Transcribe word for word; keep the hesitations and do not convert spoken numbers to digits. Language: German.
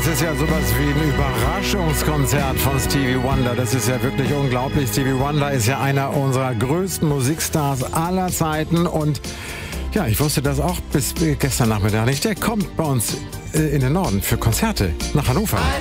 Das ist ja sowas wie ein Überraschungskonzert von Stevie Wonder. Das ist ja wirklich unglaublich. Stevie Wonder ist ja einer unserer größten Musikstars aller Zeiten. Und ja, ich wusste das auch bis gestern Nachmittag nicht. Der kommt bei uns in den Norden für Konzerte nach Hannover.